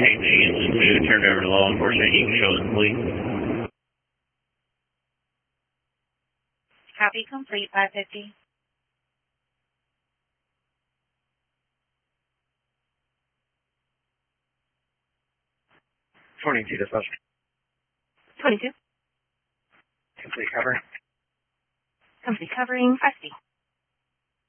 Turned over to law enforcement. You can show us, please. Copy complete, 550. To suspect. 22. Complete cover. Complete covering, 550.